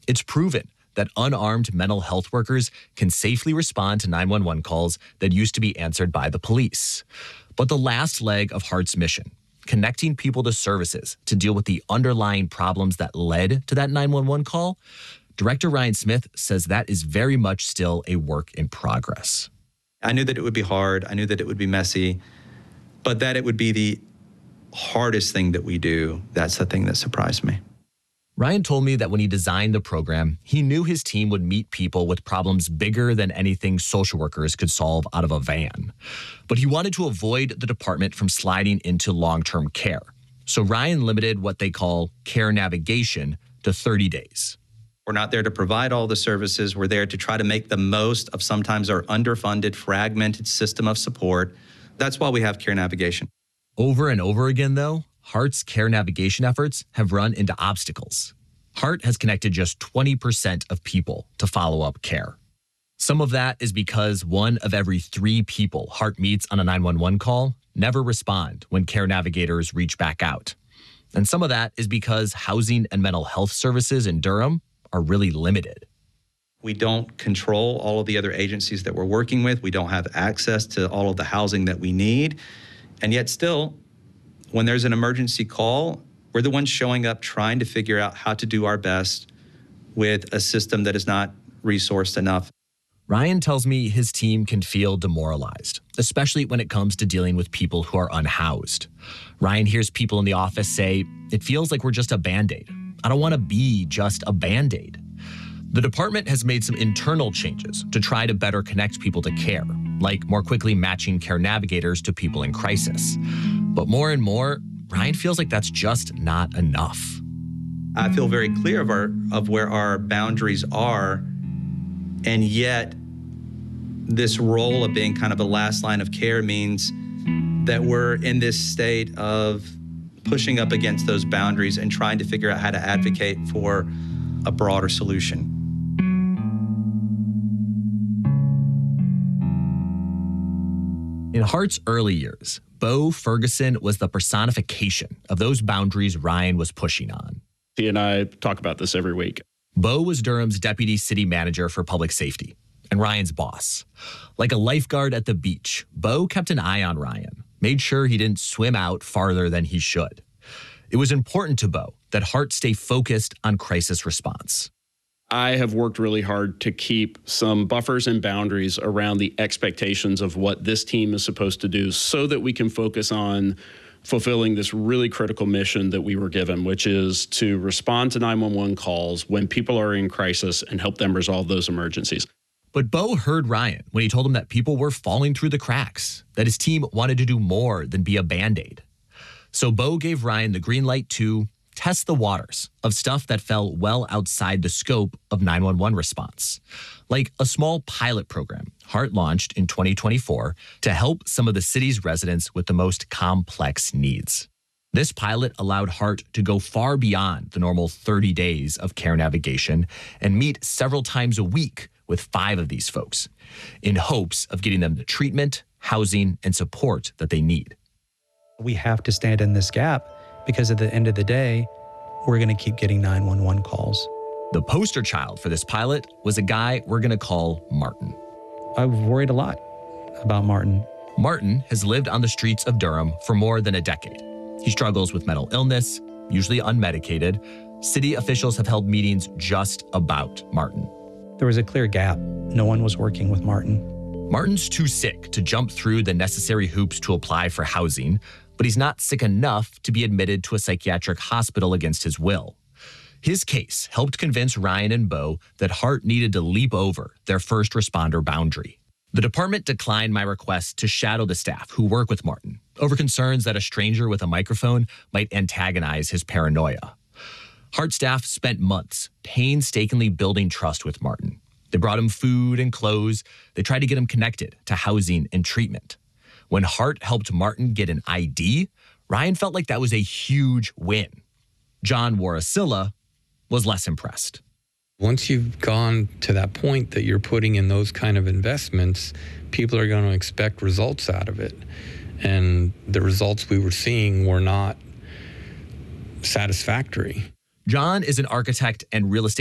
It's proven that unarmed mental health workers can safely respond to 911 calls that used to be answered by the police. But the last leg of HEART's mission, connecting people to services to deal with the underlying problems that led to that 911 call, Director Ryan Smith says that is very much still a work in progress. I knew that it would be hard. I knew that it would be messy, but that it would be the hardest thing that we do. That's the thing that surprised me. Ryan told me that when he designed the program, he knew his team would meet people with problems bigger than anything social workers could solve out of a van. But he wanted to avoid the department from sliding into long-term care. So Ryan limited what they call care navigation to 30 days. We're not there to provide all the services. We're there to try to make the most of sometimes our underfunded, fragmented system of support. That's why we have care navigation. Over and over again, though, HEART's care navigation efforts have run into obstacles. HEART has connected just 20% of people to follow-up care. Some of that is because 1 of every 3 people HEART meets on a 911 call never respond when care navigators reach back out. And some of that is because housing and mental health services in Durham are really limited. We don't control all of the other agencies that we're working with. We don't have access to all of the housing that we need. And yet still, when there's an emergency call, we're the ones showing up trying to figure out how to do our best with a system that is not resourced enough. Ryan tells me his team can feel demoralized, especially when it comes to dealing with people who are unhoused. Ryan hears people in the office say, "It feels like we're just a Band-Aid. I don't want to be just a Band-Aid." The department has made some internal changes to try to better connect people to care, like more quickly matching care navigators to people in crisis. But more and more, Ryan feels like that's just not enough. I feel very clear of where our boundaries are, and yet this role of being kind of a last line of care means that we're in this state of pushing up against those boundaries and trying to figure out how to advocate for a broader solution. In HEART's early years, Bo Ferguson was the personification of those boundaries Ryan was pushing on. He and I talk about this every week. Bo was Durham's deputy city manager for public safety and Ryan's boss. Like a lifeguard at the beach, Bo kept an eye on Ryan, made sure he didn't swim out farther than he should. It was important to Bo that HEART stay focused on crisis response. I have worked really hard to keep some buffers and boundaries around the expectations of what this team is supposed to do so that we can focus on fulfilling this really critical mission that we were given, which is to respond to 911 calls when people are in crisis and help them resolve those emergencies. But Bo heard Ryan when he told him that people were falling through the cracks, that his team wanted to do more than be a Band-Aid. So Bo gave Ryan the green light to test the waters of stuff that fell well outside the scope of 911 response, like a small pilot program HEART launched in 2024 to help some of the city's residents with the most complex needs. This pilot allowed HEART to go far beyond the normal 30 days of care navigation and meet several times a week with 5 of these folks in hopes of getting them the treatment, housing, and support that they need. We have to stand in this gap because at the end of the day, we're going to keep getting 911 calls. The poster child for this pilot was a guy we're going to call Martin. I've worried a lot about Martin. Martin has lived on the streets of Durham for more than a decade. He struggles with mental illness, usually unmedicated. City officials have held meetings just about Martin. There was a clear gap. No one was working with Martin. Martin's too sick to jump through the necessary hoops to apply for housing, but he's not sick enough to be admitted to a psychiatric hospital against his will. His case helped convince Ryan and Bo that HEART needed to leap over their first responder boundary. The department declined my request to shadow the staff who work with Martin over concerns that a stranger with a microphone might antagonize his paranoia. HEART staff spent months painstakingly building trust with Martin. They brought him food and clothes. They tried to get him connected to housing and treatment. When HEART helped Martin get an ID, Ryan felt like that was a huge win. John Warasilla was less impressed. Once you've gone to that point that you're putting in those kind of investments, people are going to expect results out of it. And the results we were seeing were not satisfactory. John is an architect and real estate